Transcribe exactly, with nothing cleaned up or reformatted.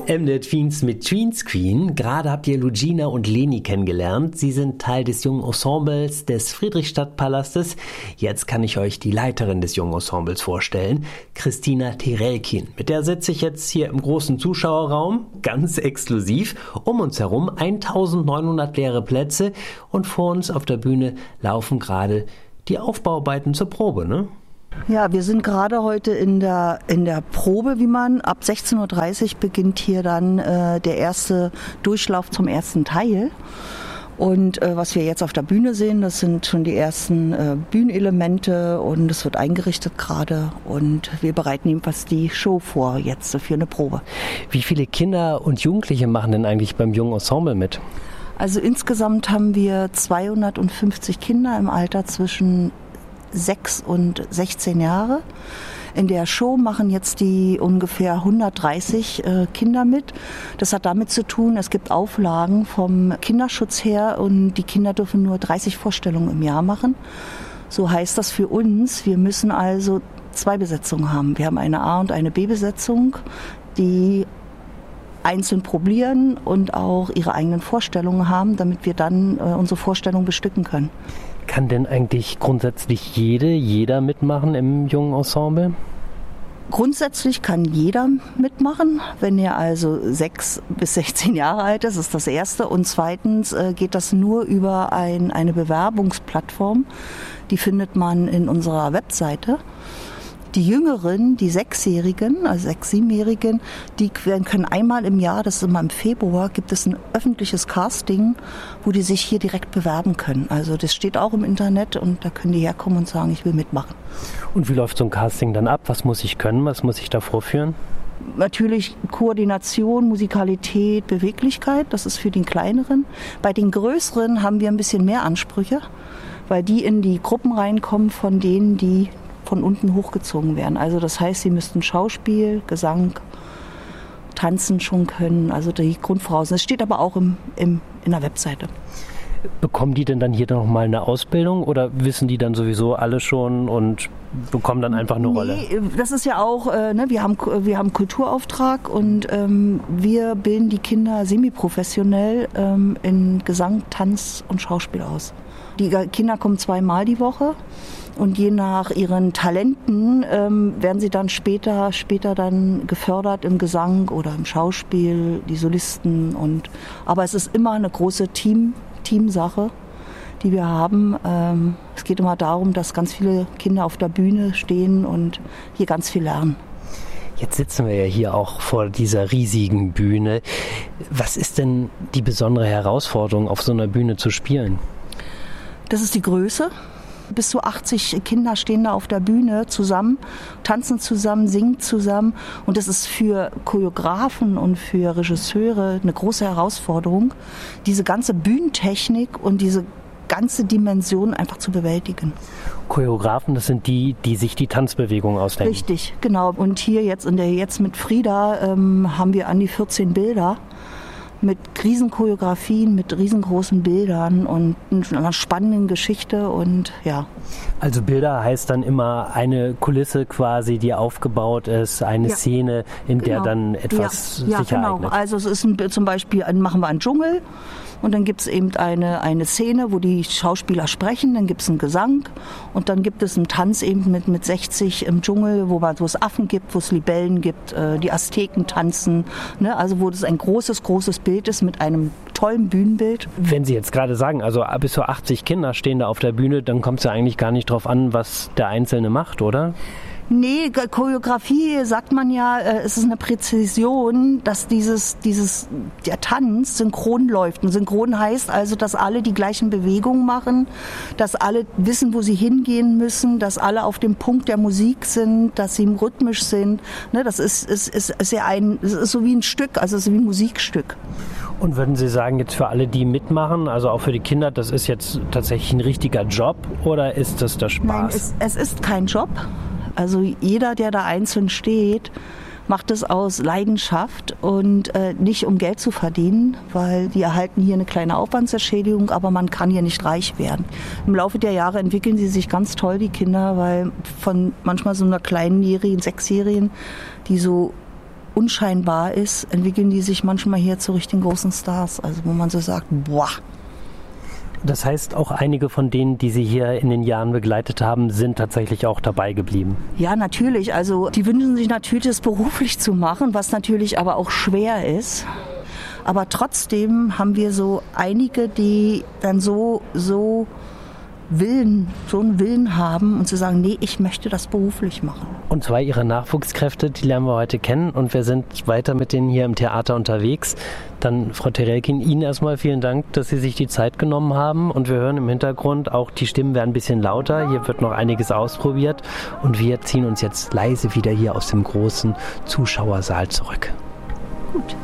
M-Net Tweens mit Tweenscreen. Gerade habt ihr Lugina und Leni kennengelernt. Sie sind Teil des jungen Ensembles des Friedrichstadtpalastes. Jetzt kann ich euch die Leiterin des jungen Ensembles vorstellen, Christina Terelkin. Mit der sitze ich jetzt hier im großen Zuschauerraum, ganz exklusiv. Um uns herum eintausendneunhundert leere Plätze und vor uns auf der Bühne laufen gerade die Aufbauarbeiten zur Probe, ne? Ja, wir sind gerade heute in der, in der Probe, wie man, ab sechzehn Uhr dreißig beginnt hier dann äh, der erste Durchlauf zum ersten Teil. Und äh, was wir jetzt auf der Bühne sehen, das sind schon die ersten äh, Bühnenelemente und es wird eingerichtet gerade und wir bereiten jedenfalls die Show vor jetzt für eine Probe. Wie viele Kinder und Jugendliche machen denn eigentlich beim jungen Ensemble mit? Also insgesamt haben wir zweihundertfünfzig Kinder im Alter zwischen sechs und sechzehn Jahre. In der Show machen jetzt die ungefähr hundertdreißig äh, Kinder mit. Das hat damit zu tun, es gibt Auflagen vom Kinderschutz her und die Kinder dürfen nur dreißig Vorstellungen im Jahr machen. So heißt das für uns, wir müssen also zwei Besetzungen haben. Wir haben eine A- und eine B-Besetzung, die einzeln probieren und auch ihre eigenen Vorstellungen haben, damit wir dann äh, unsere Vorstellung bestücken können. Kann denn eigentlich grundsätzlich jede, jeder mitmachen im jungen Ensemble? Grundsätzlich kann jeder mitmachen, wenn er also sechs bis sechzehn Jahre alt ist, ist das Erste. Und zweitens äh, geht das nur über ein, eine Bewerbungsplattform, die findet man in unserer Webseite. Die Jüngeren, die Sechsjährigen, also Sechs-, Siebenjährigen, die können einmal im Jahr, das ist immer im Februar, gibt es ein öffentliches Casting, wo die sich hier direkt bewerben können. Also das steht auch im Internet und da können die herkommen und sagen, ich will mitmachen. Und wie läuft so ein Casting dann ab? Was muss ich können? Was muss ich da vorführen? Natürlich Koordination, Musikalität, Beweglichkeit, das ist für den Kleineren. Bei den Größeren haben wir ein bisschen mehr Ansprüche, weil die in die Gruppen reinkommen von denen, die von unten hochgezogen werden. Also das heißt, sie müssten Schauspiel, Gesang, Tanzen schon können, also die Grundvoraussetzungen. Das steht aber auch im, im, in der Webseite. Bekommen die denn dann hier noch mal eine Ausbildung oder wissen die dann sowieso alle schon und bekommen dann einfach eine nee, Rolle? Das ist ja auch, äh, ne, wir haben, wir haben Kulturauftrag und ähm, wir bilden die Kinder semiprofessionell ähm, in Gesang, Tanz und Schauspiel aus. Die Kinder kommen zweimal die Woche. Und je nach ihren Talenten ähm, werden sie dann später, später dann gefördert im Gesang oder im Schauspiel, die Solisten. Und, aber es ist immer eine große Team, Teamsache, die wir haben. Ähm, es geht immer darum, dass ganz viele Kinder auf der Bühne stehen und hier ganz viel lernen. Jetzt sitzen wir ja hier auch vor dieser riesigen Bühne. Was ist denn die besondere Herausforderung, auf so einer Bühne zu spielen? Das ist die Größe. Bis zu achtzig Kinder stehen da auf der Bühne zusammen, tanzen zusammen, singen zusammen. Und das ist für Choreografen und für Regisseure eine große Herausforderung, diese ganze Bühnentechnik und diese ganze Dimension einfach zu bewältigen. Choreografen, das sind die, die sich die Tanzbewegung ausdenken. Richtig, genau. Und hier jetzt, in der, jetzt mit Frieda ähm, haben wir an die vierzehn Bilder. Mit Riesenchoreografien, mit riesengroßen Bildern und einer spannenden Geschichte und ja. Also Bilder heißt dann immer eine Kulisse quasi, die aufgebaut ist, eine ja. Szene, in genau. der dann etwas ja. sich ja, genau. ereignet. Also es ist ein, zum Beispiel, machen wir einen Dschungel und dann gibt es eben eine, eine Szene, wo die Schauspieler sprechen, dann gibt es einen Gesang und dann gibt es einen Tanz eben mit, mit sechzig im Dschungel, wo, man, wo es Affen gibt, wo es Libellen gibt, äh, die Azteken tanzen, ne? Also wo das ein großes, großes Bild ist mit einem tollen Bühnenbild. Wenn Sie jetzt gerade sagen, also bis zu achtzig Kinder stehen da auf der Bühne, dann kommt es ja eigentlich gar nicht drauf an, was der Einzelne macht, oder? Nee, Choreografie sagt man ja, es ist eine Präzision, dass dieses, dieses, der Tanz synchron läuft. Und synchron heißt also, dass alle die gleichen Bewegungen machen, dass alle wissen, wo sie hingehen müssen, dass alle auf dem Punkt der Musik sind, dass sie rhythmisch sind. Ne, das ist, ist, ist, ist ja ein, es ist so wie ein Stück, also es ist wie ein Musikstück. Und würden Sie sagen, jetzt für alle, die mitmachen, also auch für die Kinder, das ist jetzt tatsächlich ein richtiger Job oder ist das der Spaß? Nein, es, es ist kein Job. Also jeder, der da einzeln steht, macht es aus Leidenschaft und äh, nicht um Geld zu verdienen, weil die erhalten hier eine kleine Aufwandsentschädigung, aber man kann hier nicht reich werden. Im Laufe der Jahre entwickeln sie sich ganz toll, die Kinder, weil von manchmal so einer kleinjährigen, sechsjährigen, die so unscheinbar ist, entwickeln die sich manchmal hier zu richtigen großen Stars. Also wo man so sagt, boah. Das heißt, auch einige von denen, die Sie hier in den Jahren begleitet haben, sind tatsächlich auch dabei geblieben? Ja, natürlich. Also die wünschen sich natürlich, das beruflich zu machen, was natürlich aber auch schwer ist. Aber trotzdem haben wir so einige, die dann so, so Willen, so einen Willen haben und zu sagen, nee, ich möchte das beruflich machen. Und zwei Ihrer Nachwuchskräfte, die lernen wir heute kennen und wir sind weiter mit denen hier im Theater unterwegs. Dann, Frau Terelkin, Ihnen erstmal vielen Dank, dass Sie sich die Zeit genommen haben und wir hören im Hintergrund, auch die Stimmen werden ein bisschen lauter, hier wird noch einiges ausprobiert und wir ziehen uns jetzt leise wieder hier aus dem großen Zuschauersaal zurück. Gut.